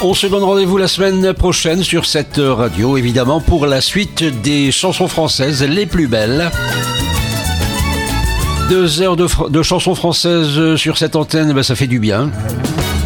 On se donne rendez-vous la semaine prochaine sur cette radio, évidemment, pour la suite des chansons françaises les plus belles. 2 heures de chansons françaises sur cette antenne, ça fait du bien.